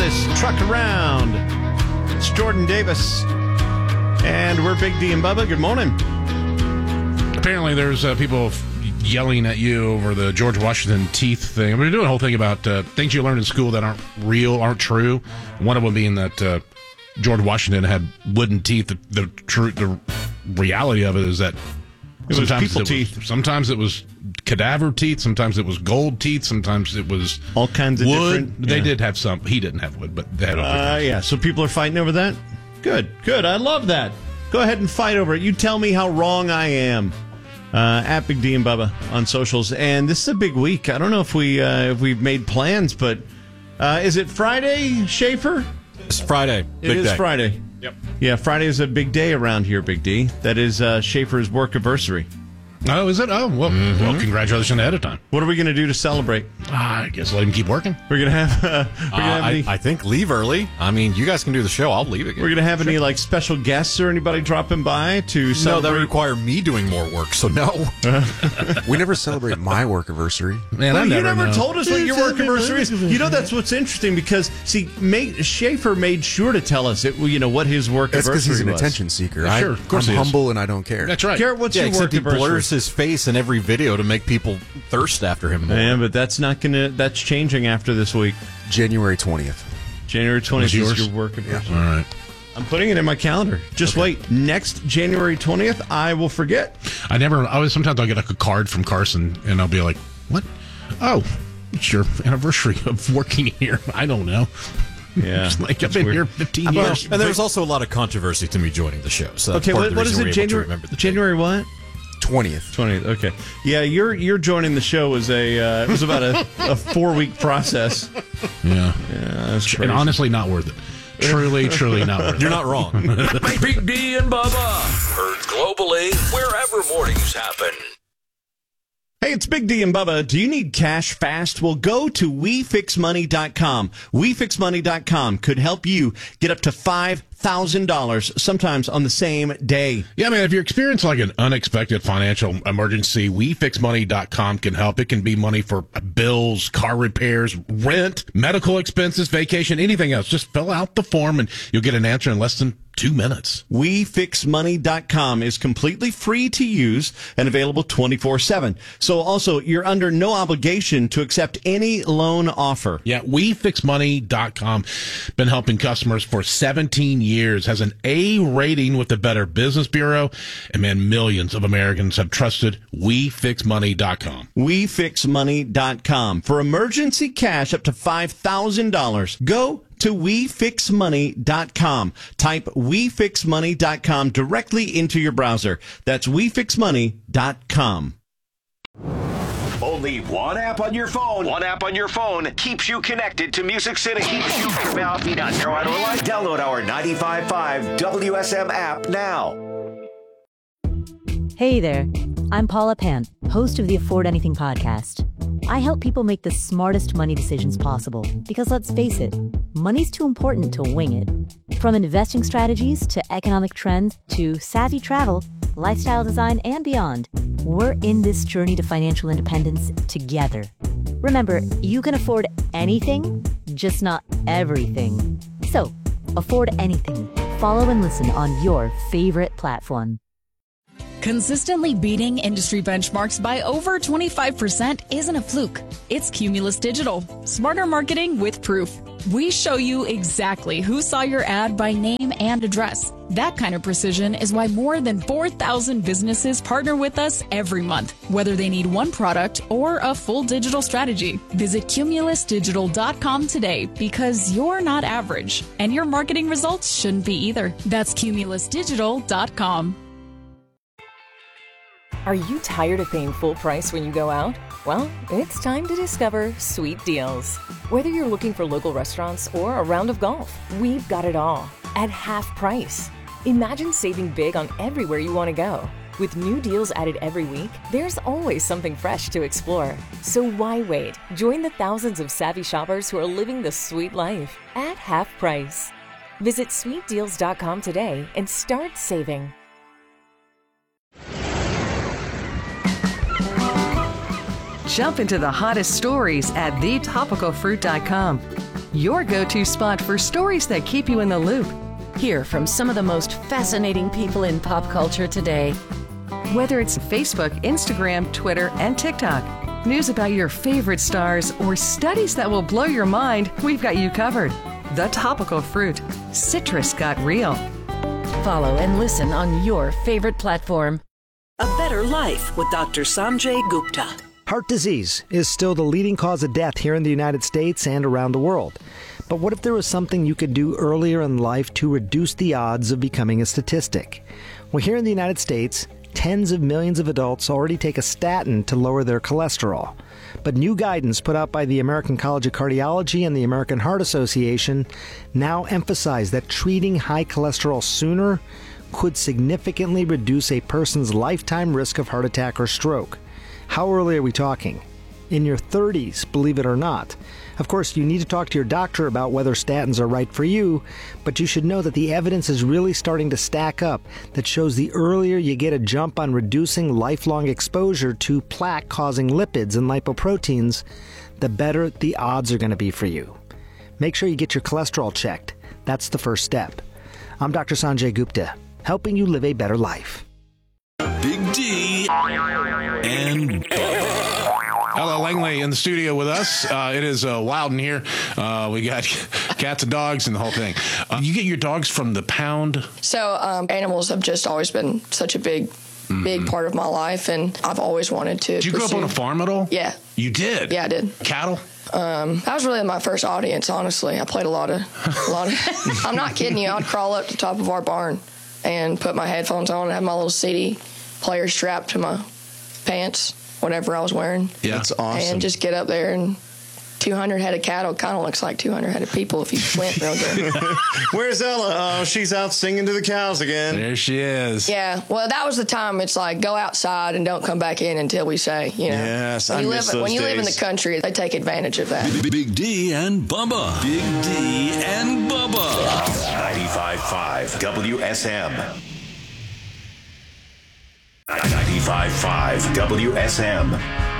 this truck around. It's Jordan Davis. And we're Big D and Bubba. Good morning. Apparently there's people yelling at you over the George Washington teeth thing. We're doing a whole thing about things you learn in school that aren't real, aren't true. One of them being that George Washington had wooden teeth. The reality of it is that it was people teeth. Sometimes it was cadaver teeth. Sometimes it was gold teeth. Sometimes it was all kinds of wood. Different. They did have some. He didn't have wood, but they had yeah. So people are fighting over that. Good. I love that. Go ahead and fight over it. You tell me how wrong I am. At Big D and Bubba on socials. And this is a big week. I don't know if we've made plans, but is it Friday, Schaefer? It's Friday. It is Friday. Yep. Yeah, Friday is a big day around here, Big D. That is Schaefer's work anniversary. Oh, is it? Oh, well, well, congratulations ahead of time. What are we going to do to celebrate? I guess let him keep working. We're going to have... I think leave early. I mean, you guys can do the show. I'll leave again. We're going to have any special guests or anybody dropping by to celebrate? No, that would require me doing more work, so no. We never celebrate my work anniversary. Man, well, you never told us what your work anniversary is. You know, that's what's interesting because, see, Schaefer made sure to tell us what his work That's anniversary was. because he's an attention seeker. Yeah, sure, of course I'm he is. humble and I don't care. That's right. Garrett, what's your work except he anniversary? blurs his face in every video to make people thirst after him more. Yeah, but that's changing after this week. January 20th. January 20th is yours? your work anniversary. All right. I'm putting it in my calendar. Just wait. Next January 20th, I will forget. Sometimes I'll get a card from Carson and I'll be like, what? Oh, it's your anniversary of working here. I don't know. Yeah. I've been here 15 years. And there's also a lot of controversy to me joining the show. So that's part of the what is reason it? we're able to remember the January what? 20th. 20th. Okay. Yeah, your joining the show was it was about a 4-week process. Yeah. That's crazy. And honestly, not worth it. Truly not worth it. You're not wrong. Big D and Bubba. Heard globally, wherever mornings happen. Hey, it's Big D and Bubba. Do you need cash fast? Well, go to WeFixMoney.com. WeFixMoney.com could help you get up to $5,000 sometimes on the same day. Yeah, man, if you experience an unexpected financial emergency, WeFixMoney.com can help. It can be money for bills, car repairs, rent, medical expenses, vacation, anything else. Just fill out the form and you'll get an answer in less than 2 minutes. WeFixMoney.com is completely free to use and available 24/7. So also, you're under no obligation to accept any loan offer. Yeah, WeFixMoney.com. Been helping customers for 17 years. Has an A rating with the Better Business Bureau. And man, millions of Americans have trusted WeFixMoney.com. WeFixMoney.com. For emergency cash up to $5,000. Go to WeFixMoney.com. Type WeFixMoney.com directly into your browser. That's WeFixMoney.com. Only one app on your phone. One app on your phone keeps you connected to Music City. Keeps you Download our 95.5 WSM app now. Hey there, I'm Paula Pant, host of the Afford Anything podcast. I help people make the smartest money decisions possible because let's face it, money's too important to wing it. From investing strategies to economic trends to savvy travel, lifestyle design, and beyond, we're in this journey to financial independence together. Remember, you can afford anything, just not everything. So, afford anything. Follow and listen on your favorite platform. Consistently beating industry benchmarks by over 25% isn't a fluke. It's Cumulus Digital. Smarter marketing with proof. We show you exactly who saw your ad by name and address. That kind of precision is why more than 4,000 businesses partner with us every month, whether they need one product or a full digital strategy. Visit cumulusdigital.com today because you're not average, and your marketing results shouldn't be either. That's cumulusdigital.com. Are you tired of paying full price when you go out? Well, it's time to discover Sweet Deals. Whether you're looking for local restaurants or a round of golf, we've got it all at half price. Imagine saving big on everywhere you want to go. With new deals added every week, there's always something fresh to explore. So why wait? Join the thousands of savvy shoppers who are living the sweet life at half price. Visit sweetdeals.com today and start saving. Jump into the hottest stories at thetopicalfruit.com. your go-to spot for stories that keep you in the loop. Hear from some of the most fascinating people in pop culture today. Whether it's Facebook, Instagram, Twitter, and TikTok, news about your favorite stars, or studies that will blow your mind, we've got you covered. The Topical Fruit. Citrus got real. Follow and listen on your favorite platform. A Better Life with Dr. Sanjay Gupta. Heart disease is still the leading cause of death here in the United States and around the world. But what if there was something you could do earlier in life to reduce the odds of becoming a statistic? Well, here in the United States, tens of millions of adults already take a statin to lower their cholesterol. But new guidance put out by the American College of Cardiology and the American Heart Association now emphasize that treating high cholesterol sooner could significantly reduce a person's lifetime risk of heart attack or stroke. How early are we talking? In your 30s, believe it or not. Of course, you need to talk to your doctor about whether statins are right for you, but you should know that the evidence is really starting to stack up that shows the earlier you get a jump on reducing lifelong exposure to plaque-causing lipids and lipoproteins, the better the odds are going to be for you. Make sure you get your cholesterol checked. That's the first step. I'm Dr. Sanjay Gupta, helping you live a better life. Big D and Ella Langley in the studio with us. It is wild in here. We got cats and dogs and the whole thing. You get your dogs from the pound? So animals have just always been such a big part of my life, and I've always wanted to. Did you grow up on a farm at all? Yeah. You did? Yeah, I did. Cattle? That was really my first audience, honestly. I played a lot of I'm not kidding you. I'd crawl up to the top of our barn and put my headphones on and have my little CD player strapped to my pants, whatever I was wearing. Yeah, that's awesome. And just get up there, and 200 head of cattle kind of looks like 200 head of people if you squint real good. Where's Ella? Oh, she's out singing to the cows again. There she is. Yeah, well, that was the time. It's like, go outside and don't come back in until we say, you know. Yes, when you live in the country, they take advantage of that. Big D and Bubba. Big D and Bubba. 95.5 WSM. 95.5 WSM.